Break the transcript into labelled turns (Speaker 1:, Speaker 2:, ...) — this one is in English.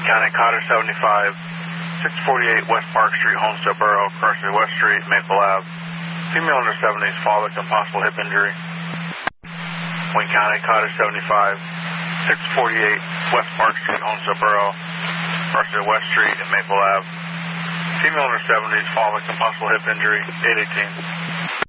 Speaker 1: Wayne County, Cottage 75, 648 West Park Street, Homestead Borough, Carson West Street, Maple Ave. Female under 70s, fall victim, possible hip injury. Wayne County, Cottage 75, 648 West Park Street, Homestead Borough, Carson West Street, and Maple Ave. Female under 70s, fall victim, possible hip injury, 818.